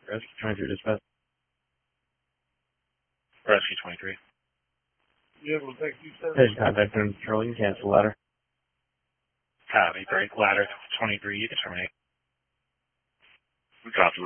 Rescue 23 dispatch. Rescue 23. You able to take you seven? Hey, contact and patrol. You can cancel the ladder. Copy. Break ladder 23. You can terminate. Copy.